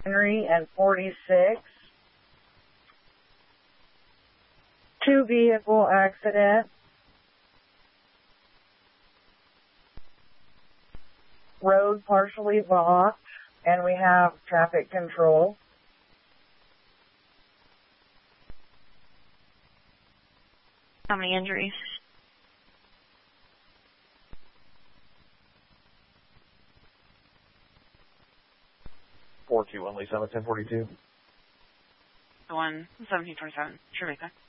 Henry and 46. 2-vehicle accident. Road partially blocked, and we have traffic control. How many injuries? Four two one Lisa, 1042. The one 1727, Jamaica.